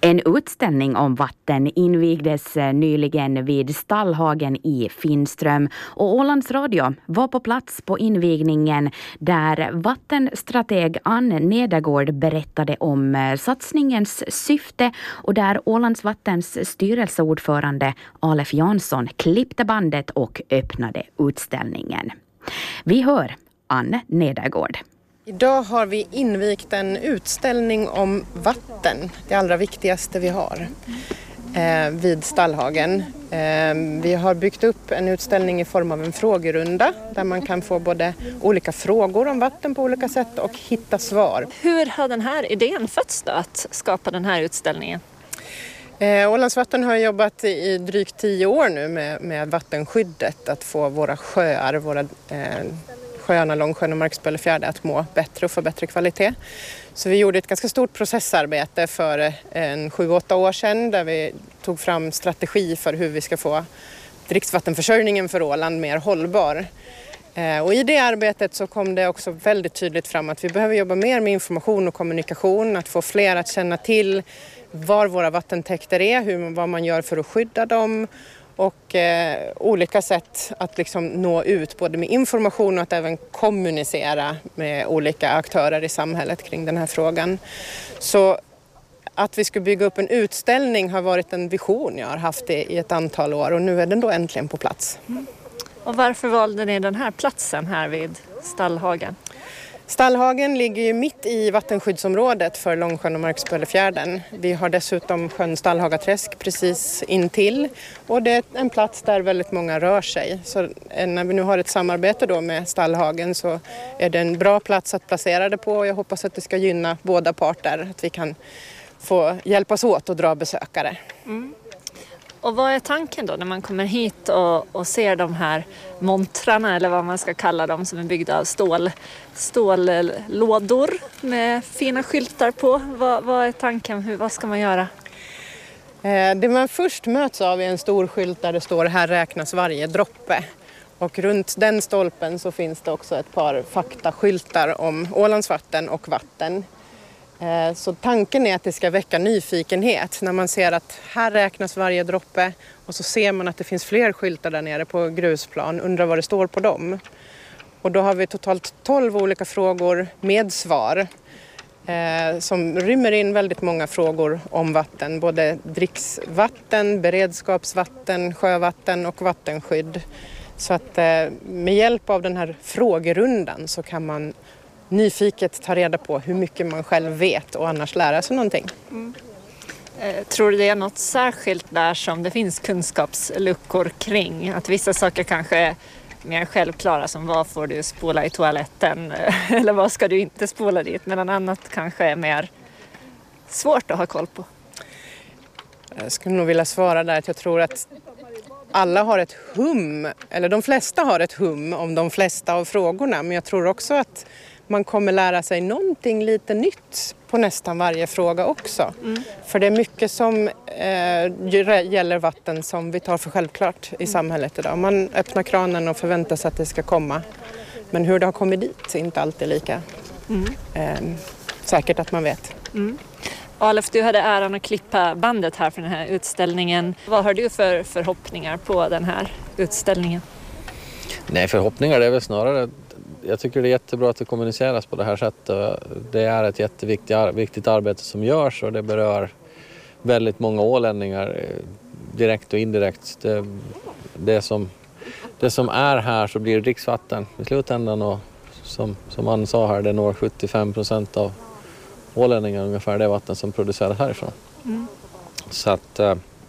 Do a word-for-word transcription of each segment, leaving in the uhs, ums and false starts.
En utställning om vatten invigdes nyligen vid Stallhagen i Finnström och Ålands Radio var på plats på invigningen där vattenstrateg Ann Nedergård berättade om satsningens syfte och där Ålands Vattens styrelseordförande Alef Jansson klippte bandet och öppnade utställningen. Vi hör Ann Nedergård. Idag har vi invigt en utställning om vatten, det allra viktigaste vi har, eh, vid Stallhagen. Eh, vi har byggt upp en utställning i form av en frågerunda där man kan få både olika frågor om vatten på olika sätt och hitta svar. Hur har den här idén fötts då, att skapa den här utställningen? Eh, Ålands Vatten har jobbat i drygt tio år nu med, med vattenskyddet, att få våra sjöar, våra eh, sjöarna Långsjön och Markspöllefjärde att må bättre och få bättre kvalitet. Så vi gjorde ett ganska stort processarbete för en sju åtta år sedan där vi tog fram strategi för hur vi ska få dricksvattenförsörjningen för Åland mer hållbar. Och i det arbetet så kom det också väldigt tydligt fram att vi behöver jobba mer med information och kommunikation, att få fler att känna till var våra vattentäkter är, hur, vad man gör för att skydda dem. Och eh, olika sätt att liksom nå ut både med information och att även kommunicera med olika aktörer i samhället kring den här frågan. Så att vi ska bygga upp en utställning har varit en vision jag har haft i, i ett antal år och nu är den då äntligen på plats. Mm. Och varför valde ni den här platsen här vid Stallhagen? Stallhagen ligger ju mitt i vattenskyddsområdet för Långsjön och Markspöllefjärden. Vi har dessutom sjön Stallhagaträsk precis intill och det är en plats där väldigt många rör sig. Så när vi nu har ett samarbete då med Stallhagen så är det en bra plats att placera det på och jag hoppas att det ska gynna båda parter, att vi kan få hjälpas åt och dra besökare. Mm. Och vad är tanken då när man kommer hit och, och ser de här montrarna eller vad man ska kalla dem som är byggda av stål, stållådor med fina skyltar på? Vad, vad är tanken? Hur, vad ska man göra? Eh, det man först möts av är en stor skylt där det står här räknas varje droppe. Och runt den stolpen så finns det också ett par faktaskyltar om Ålands vatten och vatten. Så tanken är att det ska väcka nyfikenhet när man ser att här räknas varje droppe och så ser man att det finns fler skyltar där nere på grusplan, undrar vad det står på dem. Och då har vi totalt tolv olika frågor med svar eh, som rymmer in väldigt många frågor om vatten, både dricksvatten, beredskapsvatten, sjövatten och vattenskydd. Så att eh, med hjälp av den här frågerundan så kan man nyfiket ta reda på hur mycket man själv vet och annars lära sig någonting. Mm. Eh, tror du det är något särskilt där som det finns kunskapsluckor kring? Att vissa saker kanske är mer självklara som vad får du spola i toaletten eller vad ska du inte spola dit, medan annat kanske är mer svårt att ha koll på? Jag skulle nog vilja svara där att jag tror att alla har ett hum, eller de flesta har ett hum om de flesta av frågorna, men jag tror också att man kommer lära sig någonting lite nytt på nästan varje fråga också. Mm. För det är mycket som eh, gäller vatten som vi tar för självklart i mm. samhället idag. Man öppnar kranen och förväntar sig att det ska komma. Men hur det har kommit dit är inte alltid lika mm. eh, säkert att man vet. Mm. Alef, du hade äran att klippa bandet här för den här utställningen. Vad har du för förhoppningar på den här utställningen? Nej, förhoppningar det är väl snarare... Jag tycker det är jättebra att det kommuniceras på det här sättet. Det är ett jätteviktigt arbete som görs och det berör väldigt många ålänningar direkt och indirekt. Det, det, som, det som är här så blir dricksvatten i slutändan och som, som man sa här, det når sjuttiofem procent av ålänningar ungefär det vatten som produceras härifrån. Mm. Så att,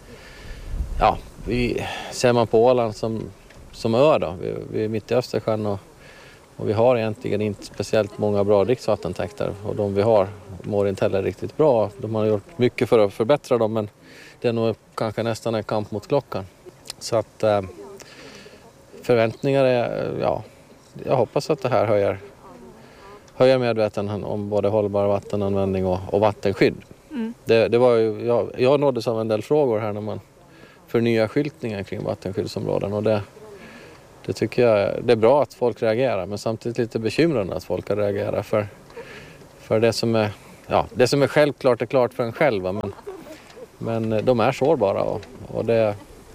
ja, vi, ser man på Åland som, som ö då, vi, vi är mitt i Östersjön och Och vi har egentligen inte speciellt många bra dricksvattentäkter och de vi har mår inte heller riktigt bra. De har gjort mycket för att förbättra dem men det är nog kanske nästan en kamp mot klockan. Så att eh, förväntningar är, ja, jag hoppas att det här höjer, höjer medvetenheten om både hållbar vattenanvändning och, och vattenskydd. Mm. Det, det var ju, jag, jag nåddes av en del frågor här när man förnyar skyltningen kring vattenskyddsområden och det Det tycker jag det är bra att folk reagerar men samtidigt lite bekymrande att folk reagerar för, för det som är ja, det som är självklart är klart för en själv men men de är sårbara och, och det,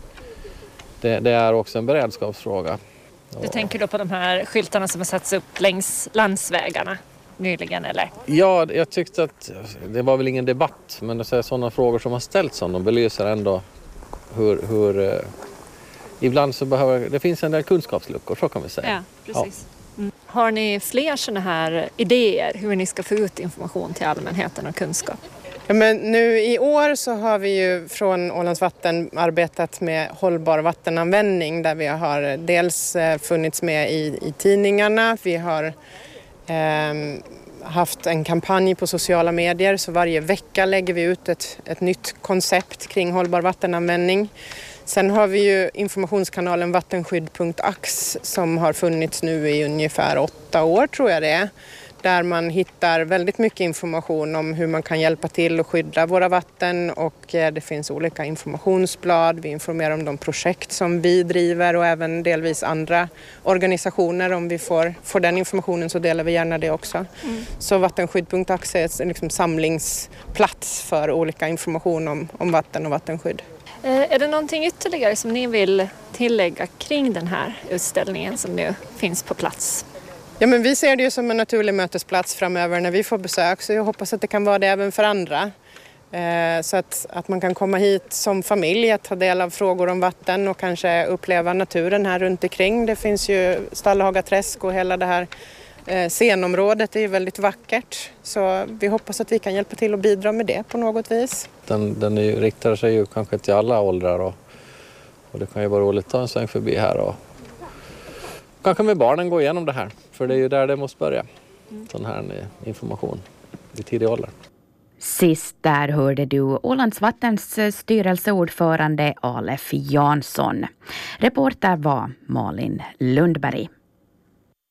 det, det är också en beredskapsfråga. Du tänker då på de här skyltarna som har satts upp längs landsvägarna nyligen, eller? Ja, jag tyckte att det var väl ingen debatt, men det är sådana frågor som har ställts om de belyser ändå hur, hur eh, ibland så behöver det finns en del kunskapsluckor, så kan vi säga. Ja, precis. Ja. Mm. Har ni fler sådana här idéer hur ni ska få ut information till allmänheten och kunskap? Ja, men nu i år så har vi ju från Ålands Vatten arbetat med hållbar vattenanvändning, där vi har dels funnits med i, i tidningarna. Vi har eh, haft en kampanj på sociala medier, så varje vecka lägger vi ut ett, ett nytt koncept kring hållbar vattenanvändning. Sen har vi ju informationskanalen vattenskydd punkt ax som har funnits nu i ungefär åtta år, tror jag det är. Där man hittar väldigt mycket information om hur man kan hjälpa till att skydda våra vatten, och det finns olika informationsblad. Vi informerar om de projekt som vi driver och även delvis andra organisationer. Om vi får, får den informationen så delar vi gärna det också. Mm. Så vattenskydd punkt ax är en liksom samlingsplats för olika information om, om vatten och vattenskydd. Är det någonting ytterligare som ni vill tillägga kring den här utställningen som nu finns på plats? Ja, men vi ser det ju som en naturlig mötesplats framöver när vi får besök, så jag hoppas att det kan vara det även för andra. Eh, så att, att man kan komma hit som familj att ta del av frågor om vatten och kanske uppleva naturen här runt omkring. Det finns ju Stallhaga träsk och hela det här eh, scenområdet är ju väldigt vackert. Så vi hoppas att vi kan hjälpa till och bidra med det på något vis. Den, den är ju, riktar sig ju kanske till alla åldrar och, och det kan ju vara roligt att ta en sväng förbi här och kanske med barnen gå igenom det här, för det är ju där det måste börja. Sån här information i tidig ålder. Sist där hörde du Ålands Vattens styrelseordförande Alef Jansson. Reporter var Malin Lundberg.